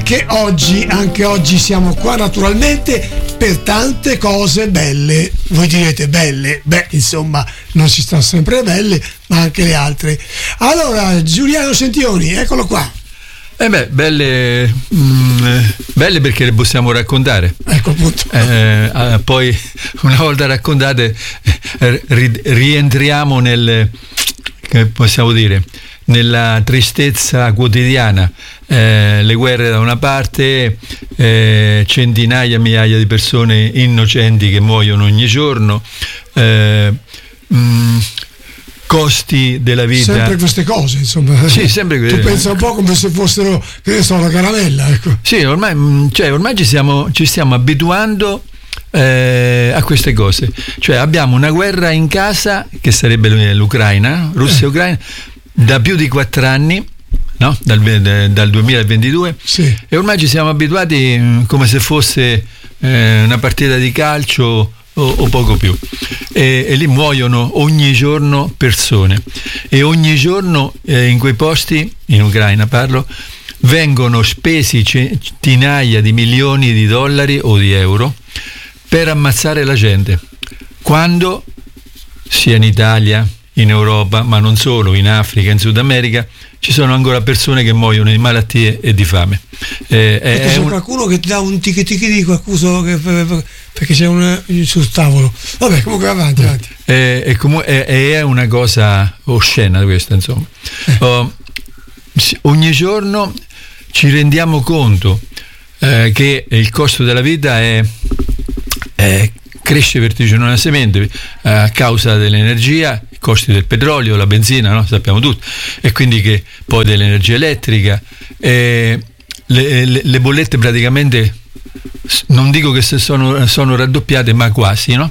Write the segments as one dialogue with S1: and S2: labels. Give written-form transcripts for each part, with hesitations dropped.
S1: anche oggi siamo qua naturalmente per tante cose belle. Voi direte belle? Beh, insomma, non si sta sempre belle, ma anche le altre. Allora, Giuliano Sentioni, eccolo qua.
S2: Belle perché le possiamo raccontare.
S1: Ecco appunto.
S2: Poi, una volta raccontate, rientriamo possiamo dire, nella tristezza quotidiana. Le guerre da una parte, centinaia, migliaia di persone innocenti che muoiono ogni giorno, costi della vita.
S1: Sempre queste cose, insomma.
S2: Sì, sempre
S1: tu pensa un po' come se fossero, che ne so, una caramella, ecco.
S2: Sì, ormai ci stiamo abituando a queste cose. Cioè abbiamo una guerra in casa, che sarebbe l'Ucraina, Russia-Ucraina, da più di 4 anni, no? Dal 2022,
S1: sì.
S2: E ormai ci siamo abituati come se fosse una partita di calcio o poco più, e lì muoiono ogni giorno persone, e ogni giorno in quei posti, in Ucraina parlo, vengono spesi centinaia di milioni di dollari o di euro per ammazzare la gente, quando sia in Italia, in Europa, ma non solo, in Africa, in Sud America, ci sono ancora persone che muoiono di malattie e di fame.
S1: C'è qualcuno che ti dà un ticchi qualcuno perché c'è sul tavolo. Vabbè, comunque avanti.
S2: È una cosa oscena questa, insomma. Ogni giorno ci rendiamo conto che il costo della vita cresce vertiginosamente a causa dell'energia, i costi del petrolio, la benzina, no? Sappiamo tutti, e quindi che poi dell'energia elettrica, le bollette praticamente, non dico che sono raddoppiate, ma quasi, no?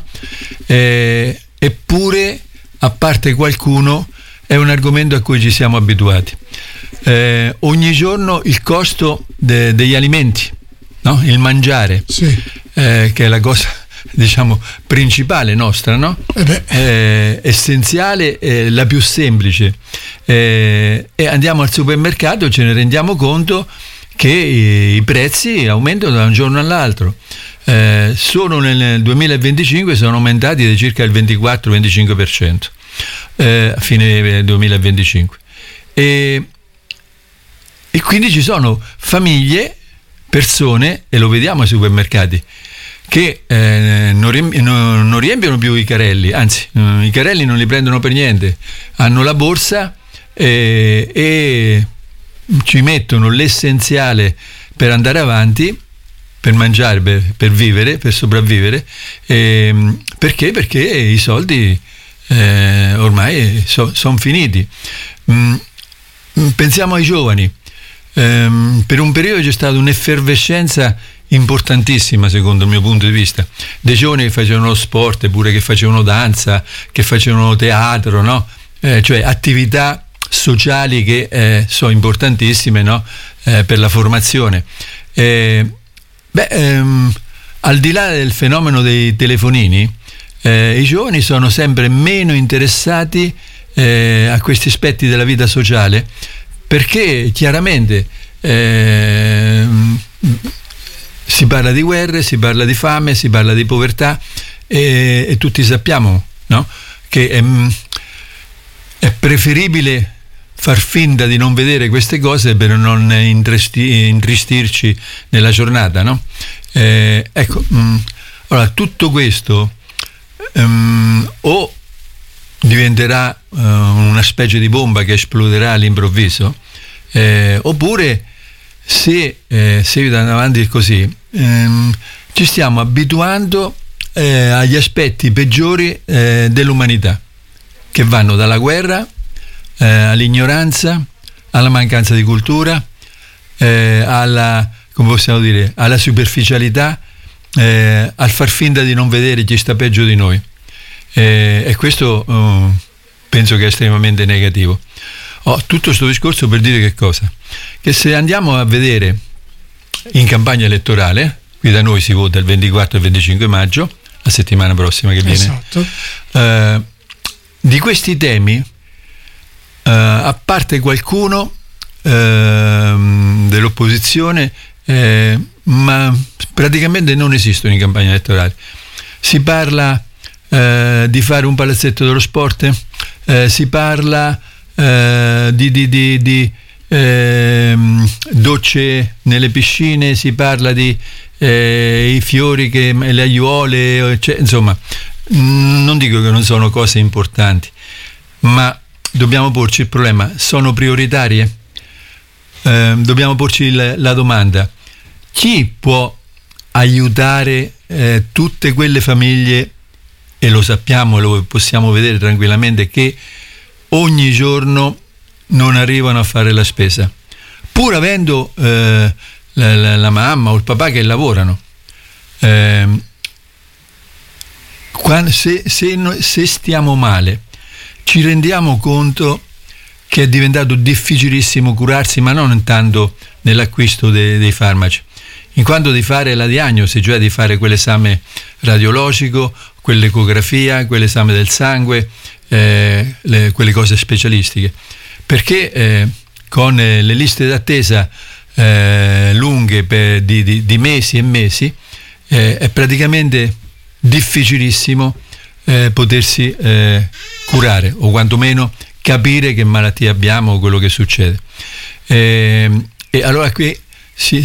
S2: Eppure, a parte qualcuno, è un argomento a cui ci siamo abituati. Ogni giorno il costo degli alimenti, no? Il mangiare,
S1: sì.
S2: Che è la cosa, diciamo, principale nostra, no? Essenziale, la più semplice, e andiamo al supermercato e ce ne rendiamo conto che i prezzi aumentano da un giorno all'altro. Solo nel 2025 sono aumentati di circa il 24-25%, a fine 2025, e quindi ci sono famiglie, persone, e lo vediamo ai supermercati, che non riempiono più i carrelli, anzi i carrelli non li prendono per niente, hanno la borsa e ci mettono l'essenziale per andare avanti, per mangiare, per vivere, per sopravvivere, perché i soldi ormai sono finiti. Pensiamo ai giovani. Per un periodo c'è stata un'effervescenza importantissima, secondo il mio punto di vista, dei giovani che facevano sport, pure che facevano danza, che facevano teatro, no? Cioè attività sociali che sono importantissime, no? Per la formazione. Al di là del fenomeno dei telefonini, i giovani sono sempre meno interessati a questi aspetti della vita sociale, perché chiaramente si parla di guerre, si parla di fame, si parla di povertà, e tutti sappiamo, no? Che è preferibile far finta di non vedere queste cose per non intristirci nella giornata, no? Ecco, allora tutto questo o diventerà una specie di bomba che esploderà all'improvviso, oppure se andando avanti così, ci stiamo abituando agli aspetti peggiori dell'umanità, che vanno dalla guerra all'ignoranza, alla mancanza di cultura, alla, come possiamo dire, alla superficialità, al far finta di non vedere chi sta peggio di noi, e questo penso che è estremamente negativo. Tutto questo discorso per dire che cosa? Che se andiamo a vedere in campagna elettorale, qui da noi si vota il 24 e 25 maggio, la settimana prossima che viene,
S1: esatto.
S2: Di questi temi, a parte qualcuno dell'opposizione dell'opposizione, ma praticamente non esistono in campagna elettorale. Si parla di fare un palazzetto dello sport, si parla di docce nelle piscine, si parla di i fiori, le aiuole, insomma, non dico che non sono cose importanti, ma dobbiamo porci il problema: sono prioritarie? Dobbiamo porci la domanda: chi può aiutare tutte quelle famiglie, e lo sappiamo, lo possiamo vedere tranquillamente, che ogni giorno non arrivano a fare la spesa, pur avendo la mamma o il papà che lavorano? Se stiamo male, ci rendiamo conto che è diventato difficilissimo curarsi, ma non tanto nell'acquisto dei farmaci, in quanto di fare la diagnosi, cioè di fare quell'esame radiologico, quell'ecografia, quell'esame del sangue, quelle cose specialistiche, perché con le liste d'attesa lunghe di mesi e mesi, è praticamente difficilissimo potersi curare, o quantomeno capire che malattia abbiamo o quello che succede. E allora qui si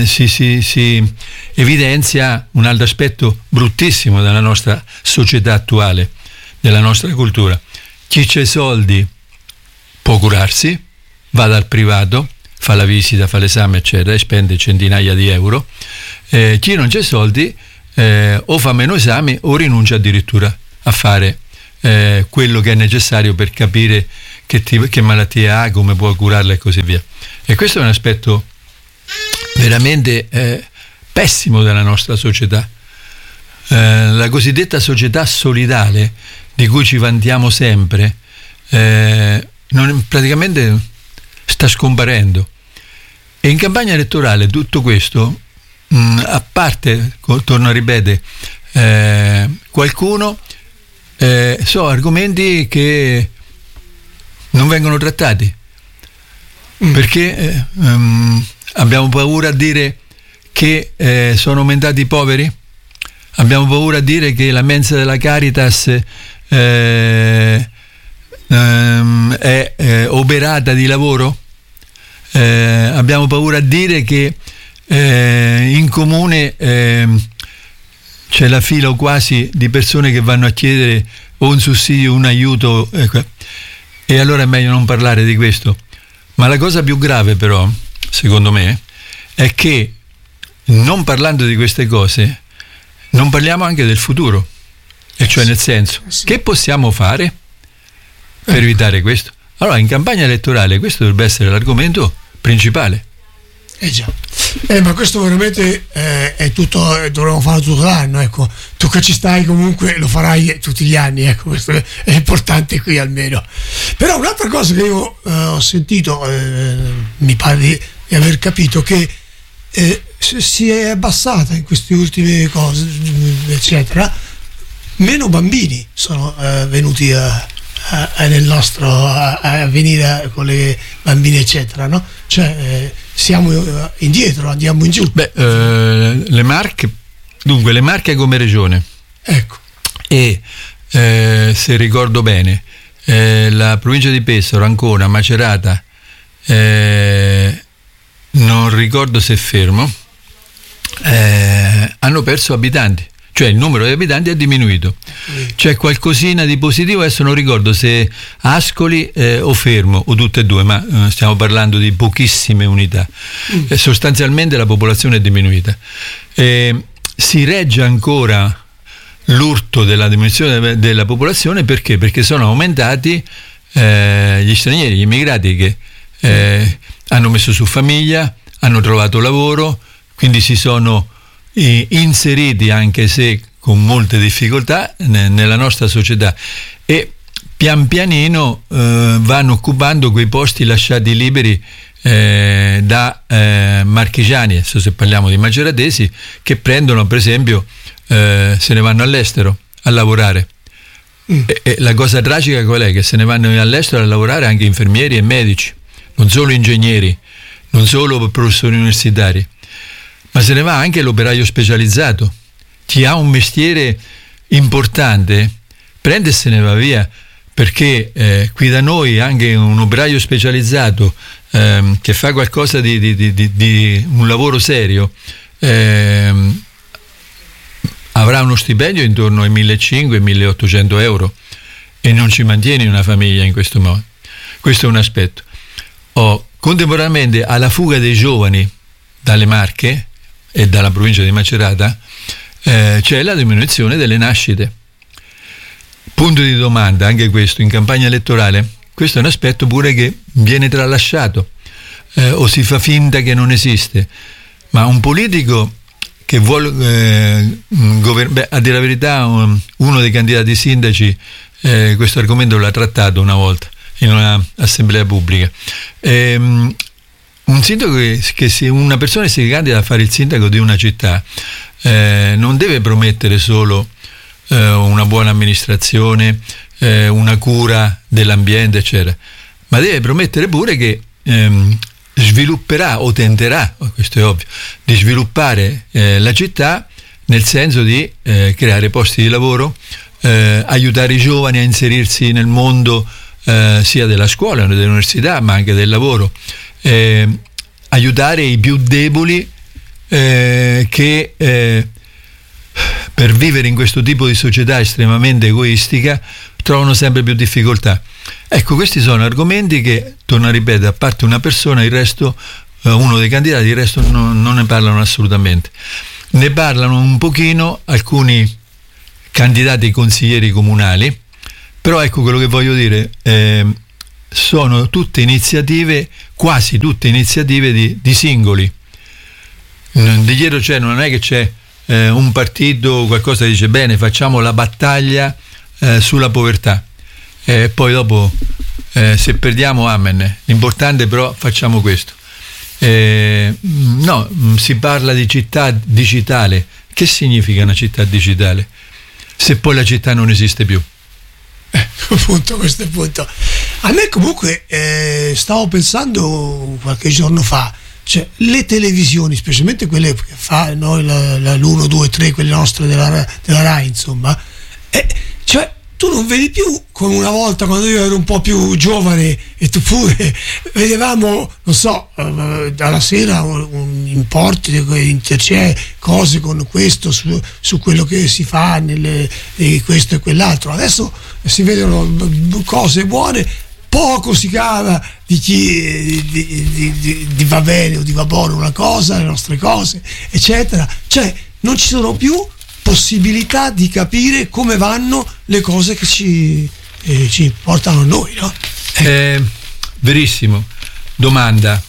S2: evidenzia un altro aspetto bruttissimo della nostra società attuale, della nostra cultura. Chi c'ha i soldi può curarsi, va dal privato, fa la visita, fa l'esame, eccetera, e spende centinaia di euro. Chi non c'ha i soldi o fa meno esami o rinuncia addirittura a fare quello che è necessario per capire che malattia ha, come può curarla e così via. E questo è un aspetto veramente pessimo della nostra società. La cosiddetta società solidale, di cui ci vantiamo sempre, praticamente sta scomparendo. E in campagna elettorale tutto questo, a parte, torno a ripetere, qualcuno, sono argomenti che non vengono trattati, perché abbiamo paura a dire che sono aumentati i poveri, abbiamo paura a dire che la mensa della Caritas è oberata di lavoro, abbiamo paura a dire che in comune c'è la fila quasi di persone che vanno a chiedere o un sussidio o un aiuto, e allora è meglio non parlare di questo. Ma la cosa più grave, però, secondo me, è che non parlando di queste cose non parliamo anche del futuro, e cioè nel senso, che possiamo fare per evitare questo? Allora, in campagna elettorale questo dovrebbe essere l'argomento principale.
S1: Già. Ma questo veramente è tutto, dovremmo farlo tutto l'anno, ecco. Tu che ci stai comunque lo farai tutti gli anni, ecco, questo è importante qui almeno. Però un'altra cosa che io ho sentito, mi pare di aver capito, che si è abbassata in queste ultime cose, eccetera, meno bambini sono venuti nel nostro a venire con le bambine, eccetera, no? Cioè siamo indietro, andiamo in giù.
S2: Le Marche come regione,
S1: ecco,
S2: e se ricordo bene, la provincia di Pesaro, Ancona, Macerata, non ricordo se Fermo, hanno perso abitanti, cioè il numero di abitanti è diminuito. C'è qualcosina di positivo, adesso non ricordo se Ascoli o Fermo o tutte e due, ma stiamo parlando di pochissime unità. Sostanzialmente la popolazione è diminuita. Si regge ancora l'urto della diminuzione della popolazione, perché sono aumentati gli stranieri, gli immigrati che hanno messo su famiglia, hanno trovato lavoro, quindi si sono inseriti, anche se con molte difficoltà, nella nostra società, e pian pianino vanno occupando quei posti lasciati liberi da marchigiani, adesso se parliamo di maceratesi, che prendono, per esempio, se ne vanno all'estero a lavorare. E la cosa tragica qual è? Che se ne vanno all'estero a lavorare anche infermieri e medici, non solo ingegneri non solo professori universitari, ma se ne va anche l'operaio specializzato. Chi ha un mestiere importante prende e se ne va via, perché qui da noi anche un operaio specializzato che fa qualcosa di un lavoro serio avrà uno stipendio intorno ai 1.500-1.800 euro e non ci mantieni una famiglia in questo modo. Questo è un aspetto. Contemporaneamente alla fuga dei giovani dalle Marche e dalla provincia di Macerata c'è la diminuzione delle nascite. Punto di domanda, anche questo, in campagna elettorale, questo è un aspetto pure che viene tralasciato o si fa finta che non esiste, ma un politico che vuole a dire la verità, uno dei candidati sindaci questo argomento l'ha trattato una volta in una assemblea pubblica. Un sindaco una persona che si candida a fare il sindaco di una città non deve promettere solo una buona amministrazione, una cura dell'ambiente, eccetera, ma deve promettere pure che svilupperà o tenterà, questo è ovvio, di sviluppare la città nel senso di creare posti di lavoro, aiutare i giovani a inserirsi nel mondo sia della scuola, dell'università, ma anche del lavoro, aiutare i più deboli che per vivere in questo tipo di società estremamente egoistica trovano sempre più difficoltà. Ecco, questi sono argomenti che, torno a ripetere, a parte una persona, il resto, uno dei candidati, il resto non ne parlano assolutamente. Ne parlano un pochino alcuni candidati consiglieri comunali, però ecco quello che voglio dire, sono tutte iniziative, quasi tutte iniziative di singoli. Di dietro non è che c'è un partito, qualcosa che dice bene, facciamo la battaglia sulla povertà, poi dopo se perdiamo amen, l'importante però facciamo questo. No, si parla di città digitale. Che significa una città digitale se poi la città non esiste più?
S1: Appunto, questo è il punto. A me comunque stavo pensando qualche giorno fa, cioè le televisioni, specialmente quelle che fa noi l'1, 2, 3, quelle nostre della Rai, insomma, cioè tu non vedi più come una volta quando io ero un po' più giovane e tu pure, vedevamo, non so, dalla sera un importo c'è cose con questo su quello che si fa questo e quell'altro. Adesso si vedono cose buone, poco si cava di chi di va bene o di va buono una cosa, le nostre cose, eccetera. Cioè non ci sono più possibilità di capire come vanno le cose che ci portano a noi, no?
S2: Verissimo. Domanda,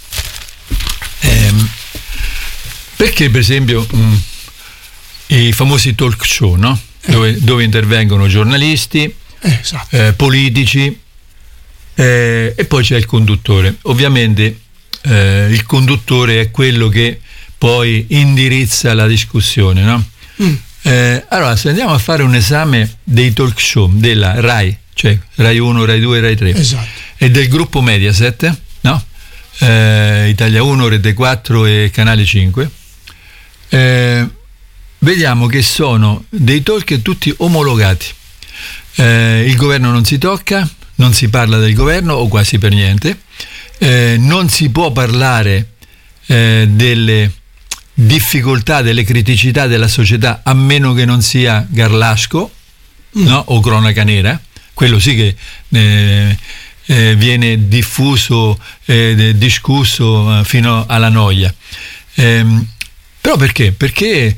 S2: perché per esempio i famosi talk show, no? Dove intervengono giornalisti,
S1: esatto.
S2: Politici, e poi c'è il conduttore. Ovviamente il conduttore è quello che poi indirizza la discussione, no? Allora, se andiamo a fare un esame dei talk show della Rai, cioè Rai 1, Rai 2, Rai 3,
S1: esatto,
S2: e del gruppo Mediaset, no? Italia 1, Rete 4 e Canale 5, vediamo che sono dei talk tutti omologati. Il governo non si tocca, non si parla del governo o quasi per niente, non si può parlare delle difficoltà, delle criticità della società, a meno che non sia Garlasco, no? O cronaca nera, quello sì che viene diffuso, discusso fino alla noia. Però perché? Perché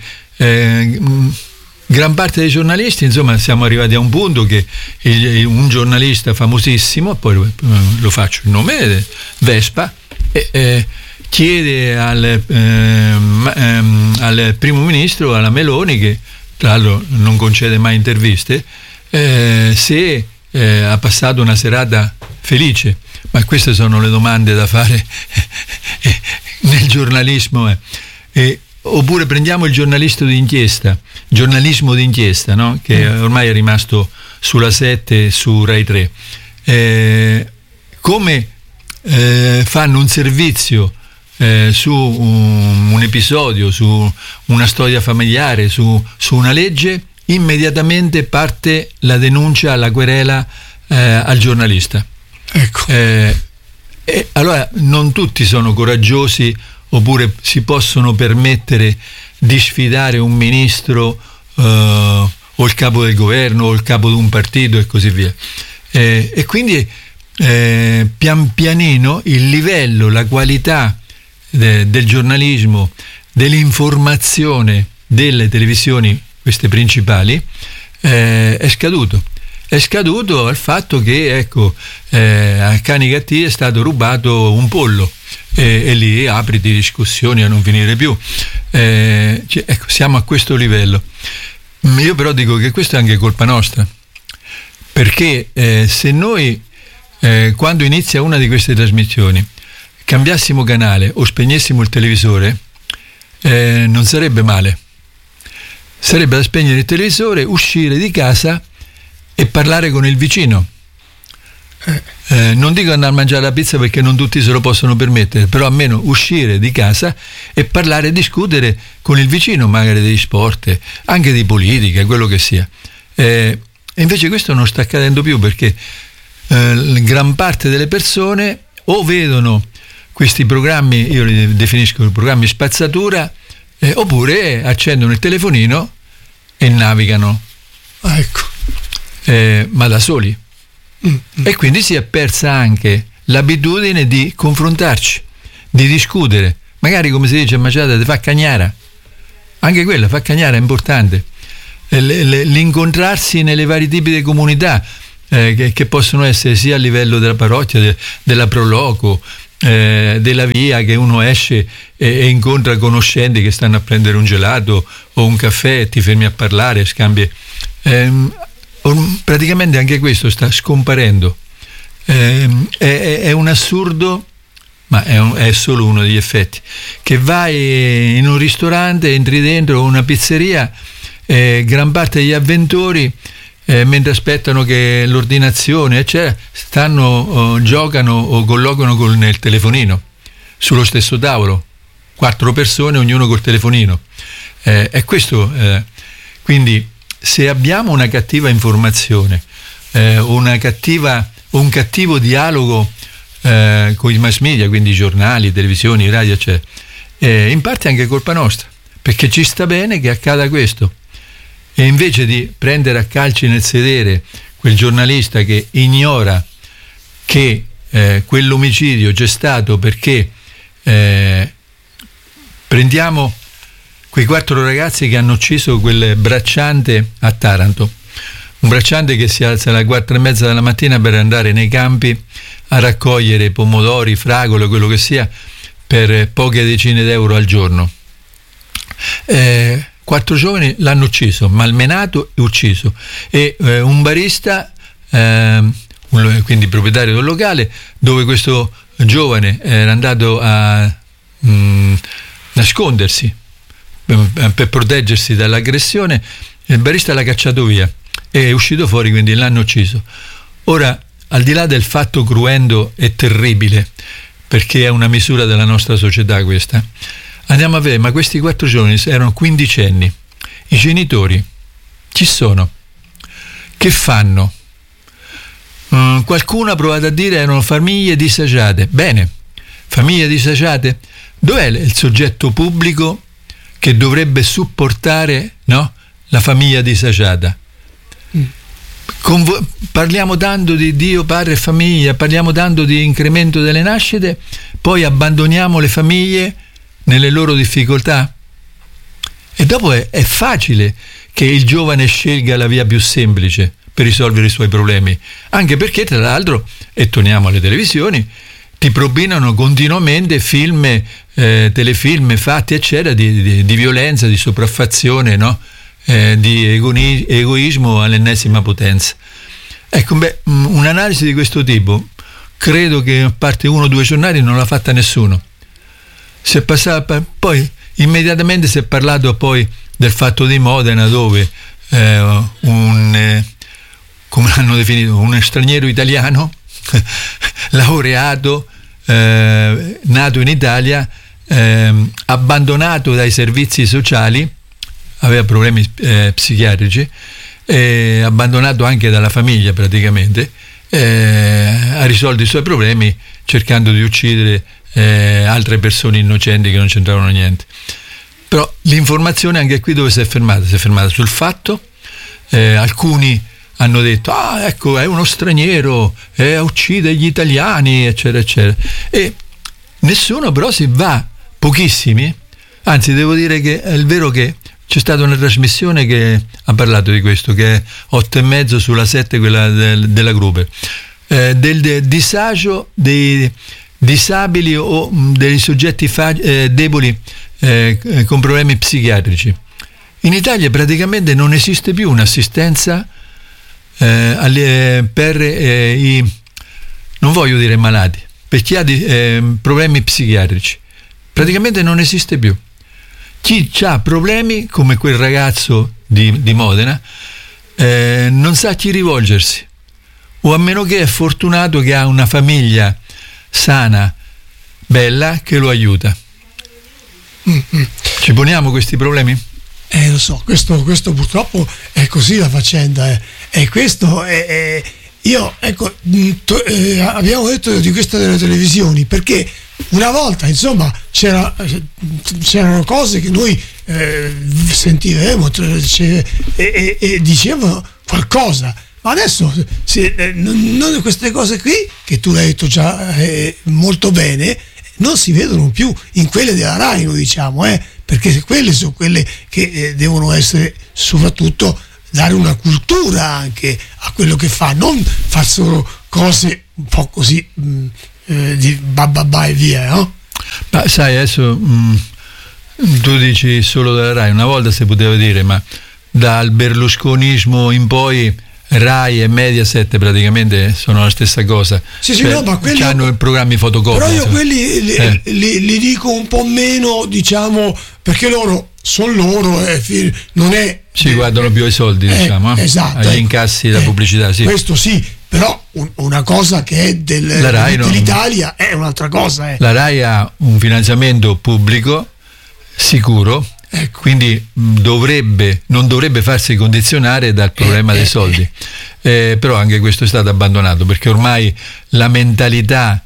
S2: gran parte dei giornalisti, insomma, siamo arrivati a un punto che un giornalista famosissimo, poi lo faccio il nome, Vespa, chiede al primo ministro, alla Meloni, che tra l'altro non concede mai interviste, se ha passato una serata felice. Ma queste sono le domande da fare nel giornalismo. Oppure prendiamo il giornalismo d'inchiesta, no? Che ormai è rimasto sulla 7 e su Rai 3. Come fanno un servizio su un episodio, su una storia familiare, su una legge, immediatamente parte la denuncia, la querela al giornalista.
S1: Ecco.
S2: Allora non tutti sono coraggiosi oppure si possono permettere di sfidare un ministro o il capo del governo o il capo di un partito e così via. E quindi pian pianino il livello, la qualità del giornalismo, dell'informazione delle televisioni, queste principali, è scaduto. È scaduto al fatto che, ecco, a Canicattì è stato rubato un pollo e lì apri di discussioni a non finire più. Ecco, siamo a questo livello. Io però dico che questo è anche colpa nostra, perché se noi quando inizia una di queste trasmissioni cambiassimo canale o spegnessimo il televisore, non sarebbe male. Sarebbe da spegnere il televisore, uscire di casa e parlare con il vicino. Non dico andare a mangiare la pizza perché non tutti se lo possono permettere, però almeno uscire di casa e parlare e discutere con il vicino, magari degli sport, anche di politica, quello che sia. E invece questo non sta accadendo più, perché gran parte delle persone o vedono questi programmi, io li definisco programmi spazzatura, oppure accendono il telefonino e navigano,
S1: Ecco.
S2: ma da soli. E quindi si è persa anche l'abitudine di confrontarci, di discutere, magari, come si dice a Maciata, di fa cagnara. Anche quella, fa cagnara, è importante. L'incontrarsi nelle vari tipi di comunità che possono essere sia a livello della parrocchia, della proloco, della via, che uno esce e incontra conoscenti che stanno a prendere un gelato o un caffè, ti fermi a parlare, scambi. Praticamente anche questo sta scomparendo. È un assurdo, ma è solo uno degli effetti. Che vai in un ristorante, entri dentro una pizzeria, gran parte degli avventori, mentre aspettano che l'ordinazione eccetera, giocano o collocano con il telefonino sullo stesso tavolo, 4 persone, ognuno col telefonino. È questo. Quindi, se abbiamo una cattiva informazione, un cattivo dialogo con i mass media, quindi giornali, televisioni, radio, eccetera, in parte è anche colpa nostra, perché ci sta bene che accada questo. E invece di prendere a calci nel sedere quel giornalista che ignora che quell'omicidio c'è stato perché prendiamo quei 4 ragazzi che hanno ucciso quel bracciante a Taranto, un bracciante che si alza alle 4:30 della mattina per andare nei campi a raccogliere pomodori, fragole, quello che sia, per poche decine d'euro al giorno. 4 giovani l'hanno ucciso, malmenato e ucciso, e un barista, quindi proprietario del locale, dove questo giovane era andato a nascondersi per proteggersi dall'aggressione, il barista l'ha cacciato via, è uscito fuori, quindi l'hanno ucciso. Ora, al di là del fatto cruento e terribile, perché è una misura della nostra società questa, andiamo a vedere, ma questi 4 giovani erano quindicenni, i genitori ci sono, che fanno? Qualcuno ha provato a dire erano famiglie disagiate. Bene, famiglie disagiate, dov'è il soggetto pubblico che dovrebbe supportare, no, la famiglia disagiata? Parliamo tanto di Dio, Padre e famiglia, parliamo tanto di incremento delle nascite, poi abbandoniamo le famiglie nelle loro difficoltà, e dopo è facile che il giovane scelga la via più semplice per risolvere i suoi problemi, anche perché, tra l'altro, e torniamo alle televisioni, ti propinano continuamente film, telefilm fatti eccetera di violenza, di sopraffazione, no? Di egoismo all'ennesima potenza. Ecco, un'analisi di questo tipo credo che a parte 1 o 2 giornali non l'ha fatta nessuno. Si è passato, poi immediatamente si è parlato poi del fatto di Modena, dove come l'hanno definito, un straniero italiano laureato, nato in Italia, abbandonato dai servizi sociali, aveva problemi psichiatrici, abbandonato anche dalla famiglia praticamente, ha risolto i suoi problemi cercando di uccidere altre persone innocenti che non c'entravano niente. Però l'informazione anche qui dove si è fermata? Si è fermata sul fatto, alcuni hanno detto ecco, è uno straniero, uccide gli italiani, eccetera eccetera, e nessuno però si va, pochissimi, anzi devo dire che è il vero che c'è stata una trasmissione che ha parlato di questo, che è 8:30 sulla 7, quella della Gruber, del disagio dei disabili o dei soggetti deboli con problemi psichiatrici. In Italia praticamente non esiste più un'assistenza per i, non voglio dire malati, per chi ha problemi psichiatrici. Praticamente non esiste più. Chi ha problemi, come quel ragazzo di Modena, non sa a chi rivolgersi, o a meno che è fortunato che ha una famiglia sana, bella, che lo aiuta. Ci poniamo questi problemi?
S1: Lo so, questo purtroppo è così la faccenda, e questo è io, ecco, abbiamo detto di questa delle televisioni perché una volta, insomma, c'erano cose che noi sentivamo e dicevano qualcosa, ma adesso non queste cose qui, che tu l'hai detto già molto bene, non si vedono più in quelle della Rai, noi diciamo, perché quelle sono quelle che devono essere, soprattutto dare una cultura anche a quello che fa, non far solo cose un po' così di bababà e via, no?
S2: Ma sai, adesso tu dici solo della Rai, una volta si poteva dire, ma dal berlusconismo in poi Rai e Mediaset praticamente sono la stessa cosa.
S1: Sì, cioè, no, ma quelli
S2: hanno i programmi fotocopia.
S1: Però io quelli li dico un po' meno, diciamo, perché loro sono loro, non è.
S2: Ci guardano più ai soldi, diciamo,
S1: esatto,
S2: agli incassi da pubblicità, sì.
S1: Questo sì, però una cosa che è dell'Italia è un'altra cosa.
S2: La Rai ha un finanziamento pubblico sicuro. Ecco. Quindi non dovrebbe farsi condizionare dal problema dei soldi, però anche questo è stato abbandonato, perché ormai la mentalità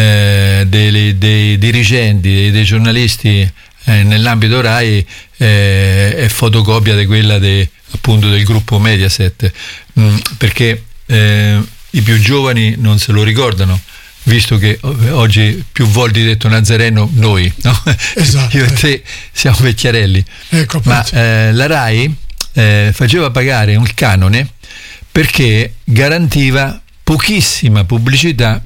S2: dei dirigenti, dei giornalisti nell'ambito Rai è fotocopia di quella appunto del gruppo Mediaset, perché i più giovani non se lo ricordano, visto che oggi più volte detto Nazareno noi, no?
S1: Esatto,
S2: io e te siamo vecchiarelli,
S1: ecco,
S2: ma la Rai faceva pagare un canone perché garantiva pochissima pubblicità,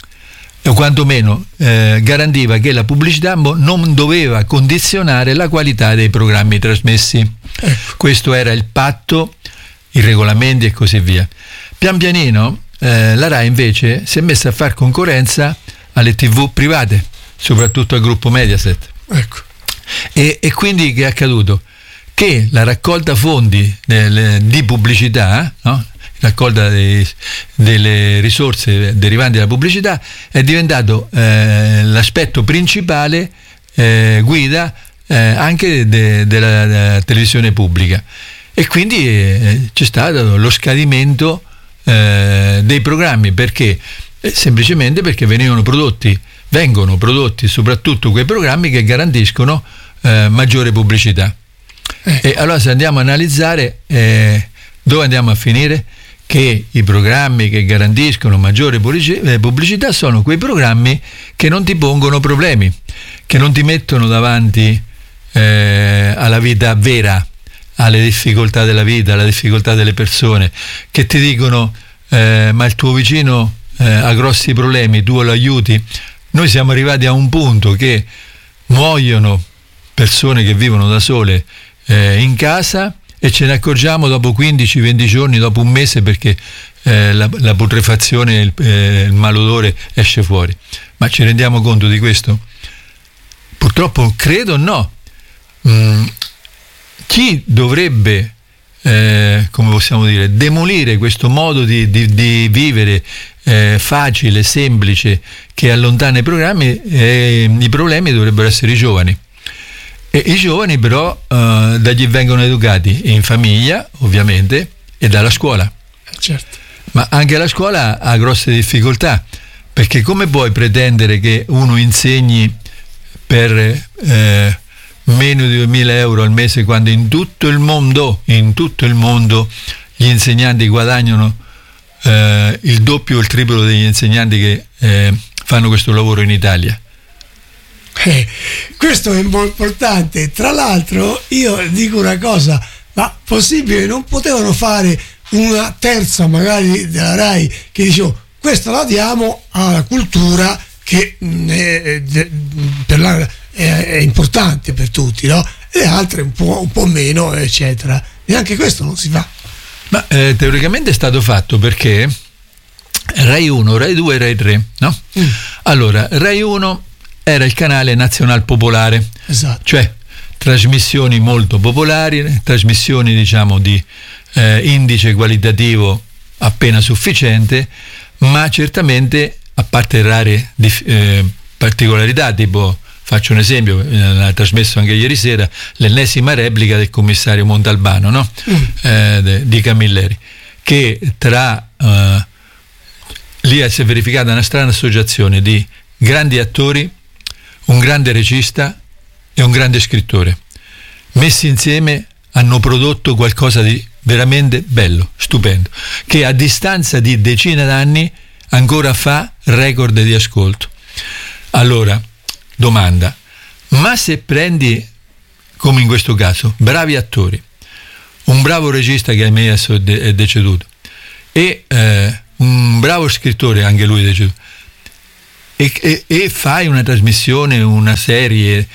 S2: o quantomeno garantiva che la pubblicità non doveva condizionare la qualità dei programmi trasmessi.
S1: Ecco.
S2: Questo era il patto, i regolamenti e così via. Pian pianino la Rai invece si è messa a far concorrenza alle TV private, soprattutto al gruppo Mediaset.
S1: Ecco.
S2: E quindi che è accaduto? Che la raccolta fondi di pubblicità, no? Raccolta delle risorse derivanti dalla pubblicità è diventato l'aspetto principale, guida anche della televisione pubblica, e quindi c'è stato lo scadimento dei programmi, perché semplicemente perché vengono prodotti soprattutto quei programmi che garantiscono maggiore pubblicità. E allora, se andiamo a analizzare, dove andiamo a finire? Che i programmi che garantiscono maggiore pubblicità sono quei programmi che non ti pongono problemi, che non ti mettono davanti alla vita vera, alle difficoltà della vita, alle difficoltà delle persone, che ti dicono ma il tuo vicino ha grossi problemi, tu lo aiuti. Noi siamo arrivati a un punto che muoiono persone che vivono da sole in casa, e ce ne accorgiamo dopo 15-20 giorni, dopo un mese, perché la putrefazione, il malodore esce fuori. Ma ci rendiamo conto di questo? Purtroppo credo no. Chi dovrebbe, come possiamo dire, demolire questo modo di vivere facile, semplice, che allontana i problemi dovrebbero essere i giovani. E i giovani però da chi vengono educati? In famiglia, ovviamente, e dalla scuola.
S1: Certo.
S2: Ma anche la scuola ha grosse difficoltà, perché come puoi pretendere che uno insegni per meno di 2.000 euro al mese quando in tutto il mondo gli insegnanti guadagnano il doppio o il triplo degli insegnanti che fanno questo lavoro in Italia?
S1: Questo è molto importante. Tra l'altro io dico una cosa, ma possibile, non potevano fare una terza magari della RAI che dicevo questa la diamo alla cultura che è importante per tutti, no? E le altre un po' meno, eccetera. Neanche questo non si fa.
S2: Ma teoricamente è stato fatto, perché Rai 1, Rai 2 e Rai 3, no? Allora, Rai 1 era il canale nazional popolare,
S1: esatto,
S2: cioè trasmissioni molto popolari, trasmissioni diciamo di indice qualitativo appena sufficiente, ma certamente, a parte rare particolarità, tipo, faccio un esempio, l'ha trasmesso anche ieri sera, l'ennesima replica del commissario Montalbano, no? Di Camilleri, che lì si è verificata una strana associazione di grandi attori, un grande regista e un grande scrittore. Messi insieme hanno prodotto qualcosa di veramente bello, stupendo, che a distanza di decine d'anni ancora fa record di ascolto. Allora, domanda, ma se prendi, come in questo caso, bravi attori, un bravo regista che ahimè adesso è deceduto, e un bravo scrittore, anche lui deceduto, e fai una trasmissione, una serie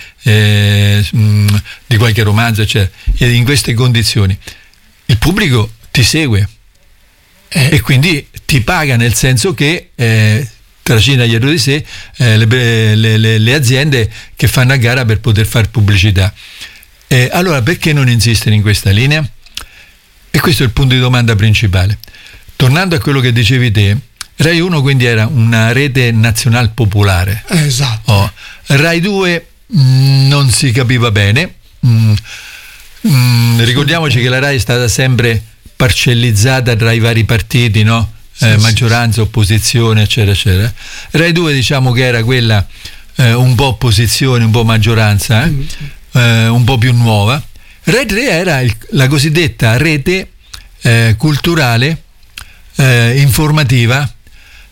S2: di qualche romanzo, eccetera, e in queste condizioni il pubblico ti segue e quindi ti paga, nel senso che trascina dietro di sé le aziende che fanno a gara per poter fare pubblicità. Allora perché non insistere in questa linea? E questo è il punto di domanda principale. Tornando a quello che dicevi te, Rai 1 quindi era una rete nazional popolare.
S1: Esatto.
S2: Rai 2 non si capiva bene. Ricordiamoci che la Rai è stata sempre parcellizzata tra i vari partiti, no? Maggioranza, opposizione, eccetera, eccetera. Rai 2 diciamo che era quella un po' opposizione, un po' maggioranza, un po' più nuova. Rai 3 era la cosiddetta rete culturale, informativa,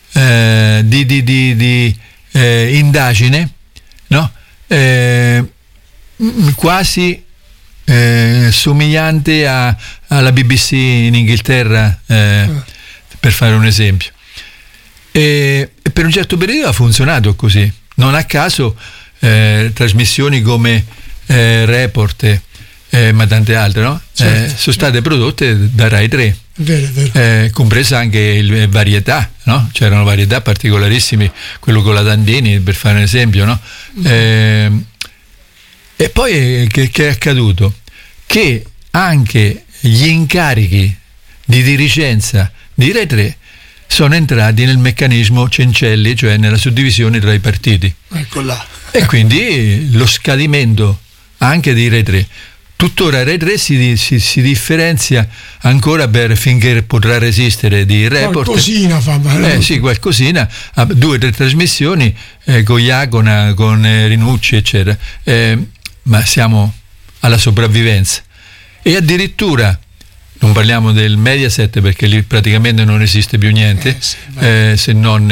S2: di indagine, no? Quasi somigliante alla BBC in Inghilterra, per fare un esempio, e per un certo periodo ha funzionato così. Non a caso trasmissioni come Report, ma tante altre, no? Certo. Sono state prodotte da Rai 3. Vero. Compresa anche il varietà, no? C'erano varietà particolarissimi, quello con la Dandini, per fare un esempio, no? E poi che è accaduto? Che anche gli incarichi di dirigenza di Rai 3 sono entrati nel meccanismo Cencelli, cioè nella suddivisione tra i partiti.
S1: Ecco là.
S2: E quindi lo scadimento anche di Rai 3. Tuttora Rai 3 si differenzia ancora finché potrà resistere di Report.
S1: Qualcosina fa male.
S2: Sì, qualcosina. Ha 2 o 3 trasmissioni con Iacona, con Rinucci, eccetera. Ma siamo alla sopravvivenza. E addirittura, non parliamo del Mediaset perché lì praticamente non esiste più niente, se non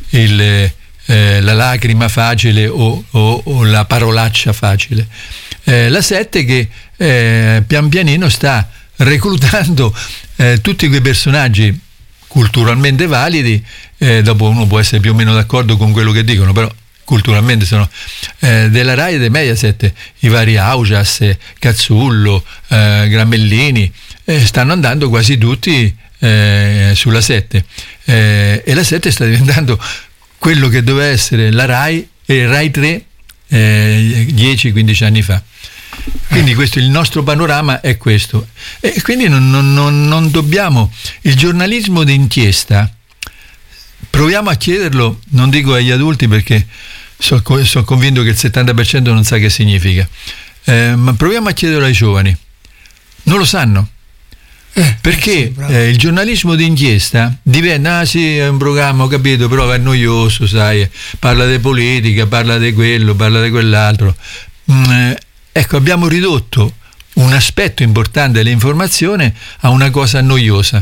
S2: la lacrima facile o la parolaccia facile. La 7 che pian pianino sta reclutando tutti quei personaggi culturalmente validi, dopo uno può essere più o meno d'accordo con quello che dicono, però culturalmente sono della Rai e dei Mediaset, i vari Augias, Cazzullo, Gramellini, stanno andando quasi tutti sulla 7, e la 7 sta diventando quello che doveva essere la Rai e Rai 3 10-15 anni fa. Quindi questo, il nostro panorama è questo, e quindi non dobbiamo, il giornalismo d'inchiesta proviamo a chiederlo, non dico agli adulti perché sono convinto che il 70% non sa che significa, ma proviamo a chiederlo ai giovani. Non lo sanno. Perché il giornalismo d'inchiesta diventa, sì, è un programma, ho capito, però è noioso, sai, parla di politica, parla di quello, parla di quell'altro. Ecco, abbiamo ridotto un aspetto importante dell'informazione a una cosa noiosa.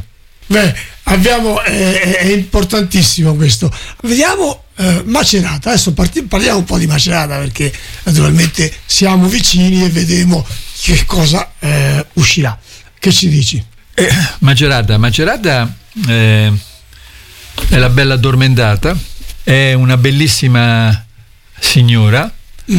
S1: È importantissimo questo. Vediamo Macerata, adesso parliamo un po' di Macerata, perché naturalmente siamo vicini e vedremo che cosa uscirà. Che ci dici?
S2: Macerata è la bella addormentata, è una bellissima signora,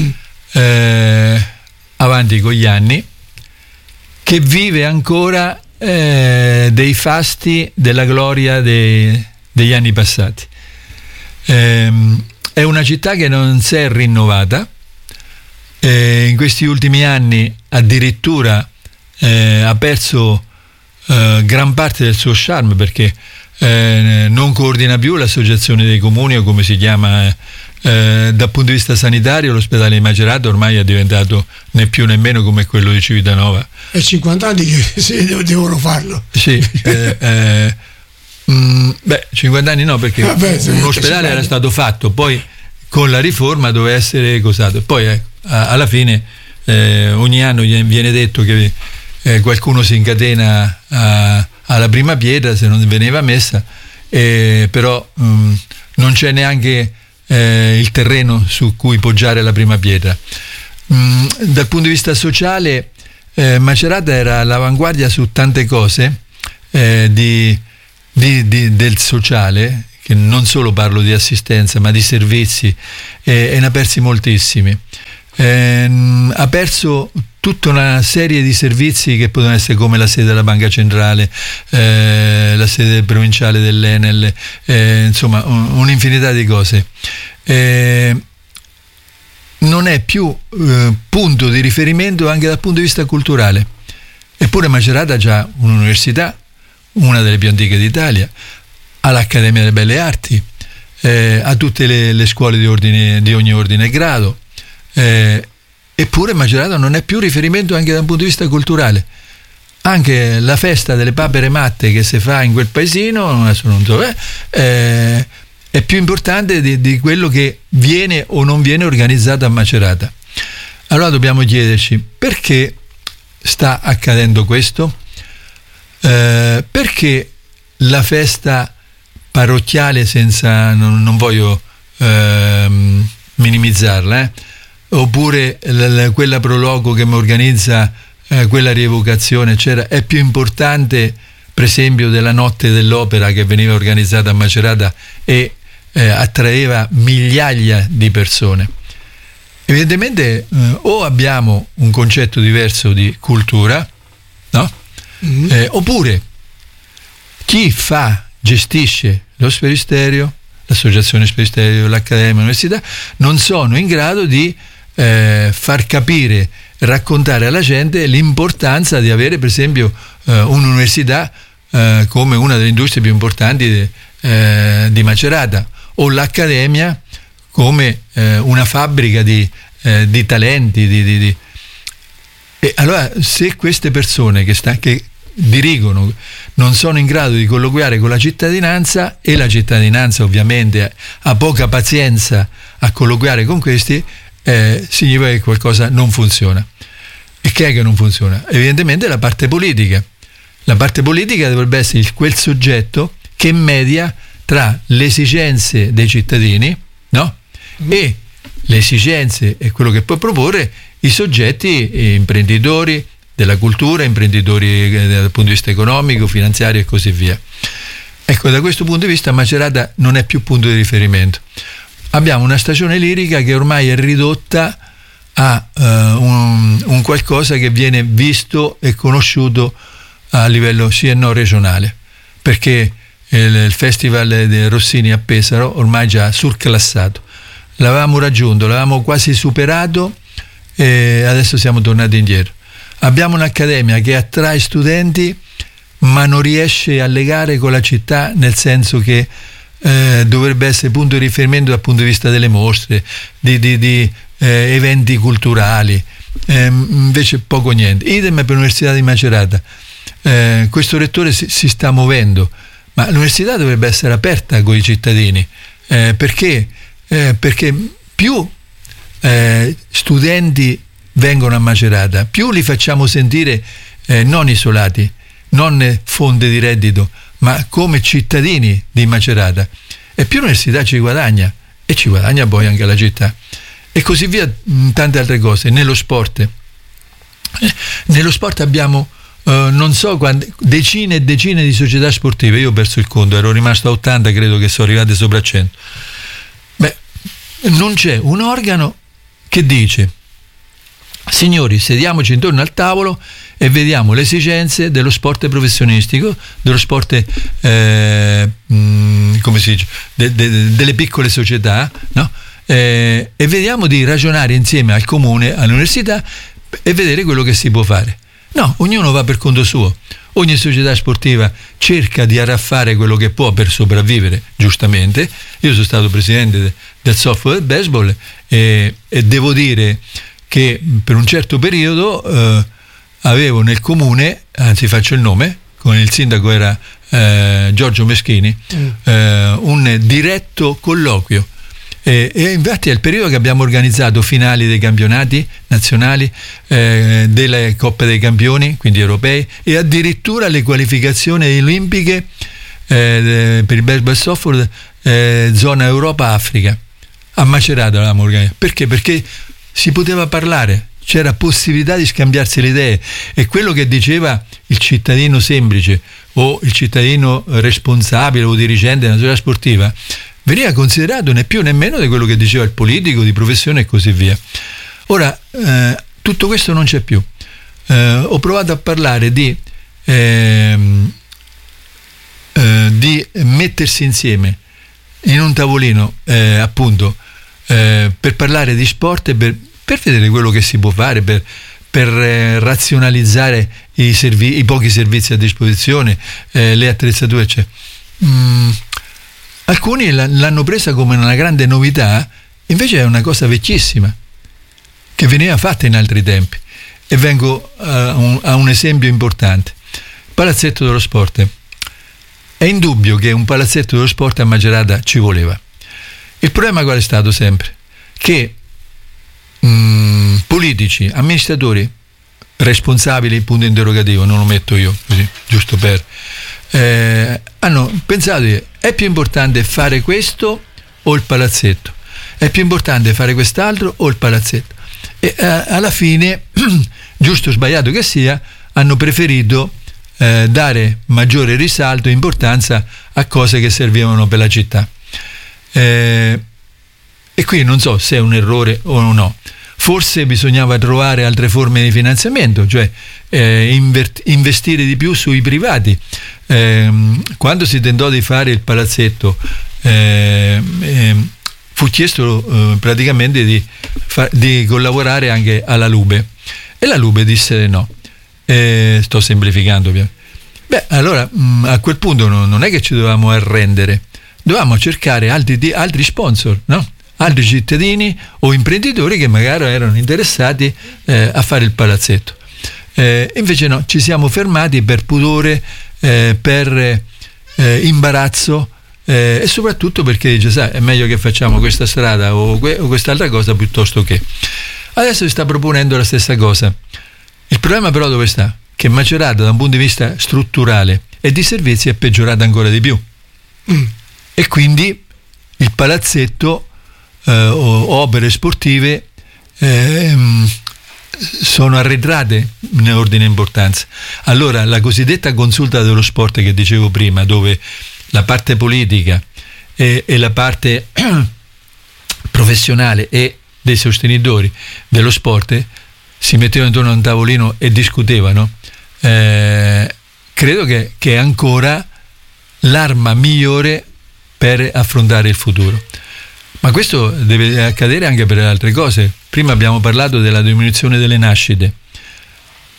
S2: avanti con gli anni, che vive ancora dei fasti della gloria degli anni passati. È una città che non si è rinnovata, in questi ultimi anni addirittura ha perso gran parte del suo charme, perché non coordina più l'associazione dei comuni, o come si chiama dal punto di vista sanitario. L'ospedale di Macerata ormai è diventato né più né meno come quello di Civitanova.
S1: È 50 anni che devono farlo.
S2: Sì, 50 anni no, perché un ospedale era stato fatto, poi con la riforma doveva essere cosato, poi alla fine ogni anno viene detto che qualcuno si incatena alla prima pietra se non veniva messa, però non c'è neanche il terreno su cui poggiare la prima pietra. Dal punto di vista sociale Macerata era all'avanguardia su tante cose del sociale, che non solo parlo di assistenza ma di servizi, e ne ha persi moltissimi. Ha perso tutta una serie di servizi che potevano essere come la sede della Banca Centrale, la sede provinciale dell'Enel, insomma un'infinità di cose. Non è più punto di riferimento anche dal punto di vista culturale. Eppure Macerata ha già un'università, una delle più antiche d'Italia, ha l'Accademia delle Belle Arti, ha tutte le scuole di ogni ordine e grado. Eppure Macerata non è più riferimento anche da un punto di vista culturale. Anche la festa delle papere matte che si fa in quel paesino, adesso non so, è più importante di quello che viene o non viene organizzato a Macerata. Allora dobbiamo chiederci perché sta accadendo questo, perché la festa parrocchiale, senza non voglio minimizzarla, oppure quella prologo che mi organizza quella rievocazione, eccetera, è più importante per esempio della notte dell'opera che veniva organizzata a Macerata e attraeva migliaia di persone. Evidentemente o abbiamo un concetto diverso di cultura, no? Oppure chi gestisce lo Sferisterio, l'associazione Sferisterio, l'accademia, l'università, non sono in grado di far capire, raccontare alla gente l'importanza di avere per esempio un'università come una delle industrie più importanti di Macerata, o l'accademia come una fabbrica di talenti. E allora, se queste persone che dirigono non sono in grado di colloquiare con la cittadinanza, e la cittadinanza ovviamente ha poca pazienza a colloquiare con questi, significa che qualcosa non funziona. E che è che non funziona? Evidentemente la parte politica. La parte politica dovrebbe essere quel soggetto che media tra le esigenze dei cittadini, no? E le esigenze e quello che può proporre i soggetti imprenditori della cultura, imprenditori dal punto di vista economico, finanziario e così via. Ecco, da questo punto di vista Macerata non è più punto di riferimento. Abbiamo una stagione lirica che ormai è ridotta a un qualcosa che viene visto e conosciuto a livello sì e no regionale, perché il Festival di Rossini a Pesaro ormai già surclassato. L'avevamo raggiunto, l'avevamo quasi superato e adesso siamo tornati indietro. Abbiamo un'accademia che attrae studenti ma non riesce a legare con la città, nel senso che dovrebbe essere punto di riferimento dal punto di vista delle mostre, di eventi culturali, invece poco niente. Idem per l'Università di Macerata. Questo rettore si sta muovendo, ma l'università dovrebbe essere aperta con i cittadini, perché più studenti vengono a Macerata, più li facciamo sentire non isolati, non fonte di reddito, ma come cittadini di Macerata, e più l'università ci guadagna, e ci guadagna poi anche la città, e così via. Tante altre cose. Nello sport abbiamo non so quante, decine e decine di società sportive. Io ho perso il conto, ero rimasto a 80, credo che sono arrivate sopra 100. Non c'è un organo che dice: signori, sediamoci intorno al tavolo e vediamo le esigenze dello sport professionistico, dello sport come si dice, delle piccole società, no? E vediamo di ragionare insieme al comune, all'università, e vedere quello che si può fare. No, ognuno va per conto suo. Ogni società sportiva cerca di arraffare quello che può per sopravvivere, giustamente. Io sono stato presidente del softball e del baseball, e devo dire che per un certo periodo avevo nel comune, anzi faccio il nome, con il sindaco era Giorgio Meschini, un diretto colloquio. E infatti è il periodo che abbiamo organizzato finali dei campionati nazionali, delle Coppe dei Campioni, quindi europei, e addirittura le qualificazioni olimpiche per il baseball softball zona Europa-Africa. A Macerata l'avevamo organizzato. Perché? Perché si poteva parlare, c'era possibilità di scambiarsi le idee, e quello che diceva il cittadino semplice o il cittadino responsabile o dirigente della società sportiva veniva considerato né più né meno di quello che diceva il politico di professione e così via. Ora, tutto questo non c'è più. Ho provato a parlare di mettersi insieme in un tavolino, appunto, per parlare di sport e per vedere quello che si può fare, per razionalizzare i pochi servizi a disposizione, le attrezzature, eccetera. Alcuni l'hanno presa come una grande novità, invece è una cosa vecchissima che veniva fatta in altri tempi. E vengo a un esempio importante: palazzetto dello sport. È indubbio che un palazzetto dello sport a Macerata ci voleva. Il problema qual è stato sempre? Che politici, amministratori, responsabili, punto interrogativo, non lo metto io così, giusto per hanno pensato che è più importante fare questo o il palazzetto, è più importante fare quest'altro o il palazzetto, e alla fine, giusto o sbagliato che sia, hanno preferito dare maggiore risalto e importanza a cose che servivano per la città, e qui non so se è un errore o no. Forse bisognava trovare altre forme di finanziamento, cioè investire di più sui privati. Quando si tentò di fare il palazzetto, fu chiesto praticamente di collaborare anche alla Lube, e la Lube disse no. Sto semplificando. Allora a quel punto non è che ci dovevamo arrendere, dovevamo cercare altri sponsor, no? Altri cittadini o imprenditori che magari erano interessati a fare il palazzetto. Invece no, ci siamo fermati per pudore, per imbarazzo, e soprattutto perché dice: sai, è meglio che facciamo questa strada o quest'altra cosa piuttosto che. Adesso si sta proponendo la stessa cosa. Il problema però dove sta? Che Macerata, da un punto di vista strutturale e di servizi, è peggiorata ancora di più. E quindi il palazzetto o opere sportive sono arretrate in ordine di importanza. Allora la cosiddetta consulta dello sport che dicevo prima, dove la parte politica e la parte professionale e dei sostenitori dello sport si mettevano intorno a un tavolino e discutevano, credo che è ancora l'arma migliore per affrontare il futuro. Ma questo deve accadere anche per le altre cose. Prima abbiamo parlato della diminuzione delle nascite.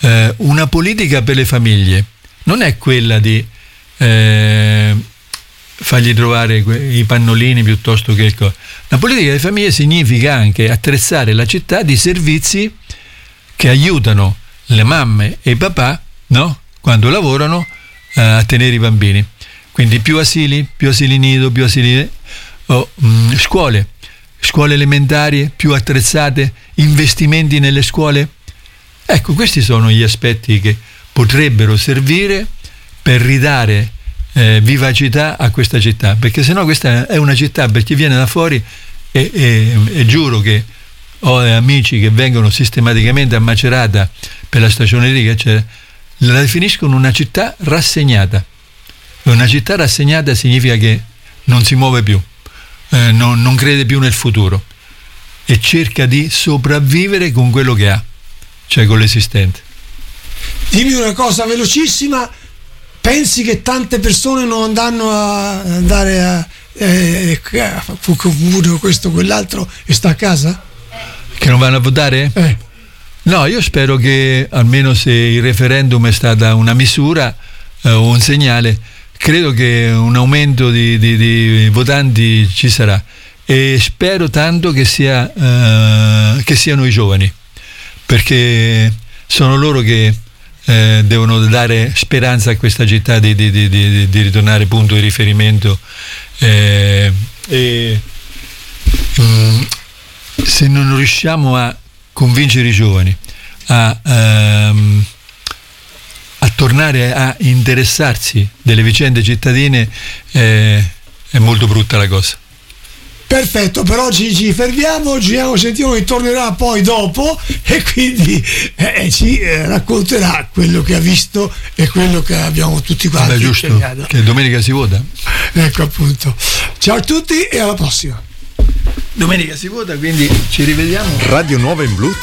S2: Una politica per le famiglie non è quella di fargli trovare i pannolini piuttosto che la politica di famiglia significa anche attrezzare la città di servizi che aiutano le mamme e i papà, no? Quando lavorano, a tenere i bambini. Quindi più asili nido, più asili scuole elementari più attrezzate, investimenti nelle scuole. Ecco, questi sono gli aspetti che potrebbero servire per ridare vivacità a questa città, perché sennò questa è una città per chi viene da fuori e giuro che ho amici che vengono sistematicamente a Macerata per la stagioneria, cioè, la definiscono una città rassegnata. Una città rassegnata significa che non si muove più, non crede più nel futuro e cerca di sopravvivere con quello che ha, cioè con l'esistente.
S1: Dimmi una cosa velocissima: pensi che tante persone non andranno a andare a questo quell'altro e sta a casa?
S2: Che non vanno a votare? No, io spero che almeno se il referendum è stata una misura o un segnale, credo che un aumento di votanti ci sarà e spero tanto che siano i giovani, perché sono loro che devono dare speranza a questa città di ritornare punto di riferimento se non riusciamo a convincere i giovani a tornare a interessarsi delle vicende cittadine, è molto brutta la cosa.
S1: Perfetto, per oggi ci fermiamo, Giuliano Centino tornerà poi dopo e quindi ci racconterà quello che ha visto e quello che abbiamo tutti quanti.
S2: Vabbè, giusto, che domenica si vota.
S1: Ecco appunto. Ciao a tutti e alla prossima.
S2: Domenica si vota, quindi ci rivediamo.
S3: Radio Nuova in Blu